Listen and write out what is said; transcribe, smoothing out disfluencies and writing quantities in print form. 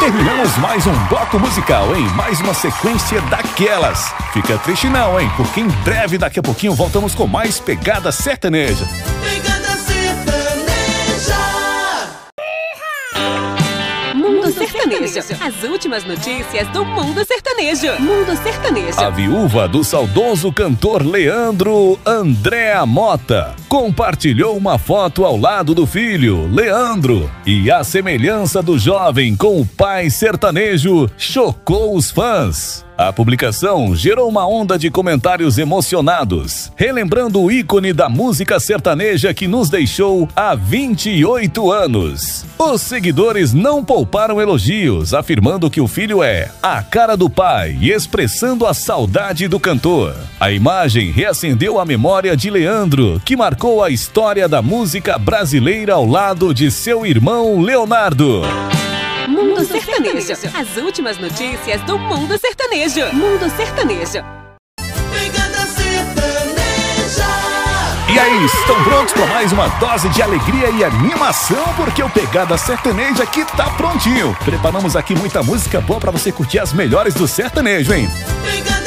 terminamos mais um bloco musical, hein? Mais uma sequência daquelas. Fica triste não, hein? Porque em breve, daqui a pouquinho, voltamos com mais Pegada Sertaneja. Pegada Sertaneja. Mundo Sertanejo. As últimas notícias do Mundo Sertanejo. Mundo Sertanejo. A viúva do saudoso cantor Leandro, Andréa Mota, compartilhou uma foto ao lado do filho, Leandro. E a semelhança do jovem com o pai sertanejo chocou os fãs. A publicação gerou uma onda de comentários emocionados, relembrando o ícone da música sertaneja que nos deixou há 28 anos. Os seguidores não pouparam elogios, afirmando que o filho é a cara do pai e expressando a saudade do cantor. A imagem reacendeu a memória de Leandro, que marcou a história da música brasileira ao lado de seu irmão Leonardo. Mundo Sertanejo. As últimas notícias do Mundo Sertanejo. Mundo Sertanejo. Pegada Sertaneja. E aí, estão prontos para mais uma dose de alegria e animação? Porque o Pegada Sertaneja aqui tá prontinho. Preparamos aqui muita música boa para você curtir as melhores do sertanejo, hein? Pegada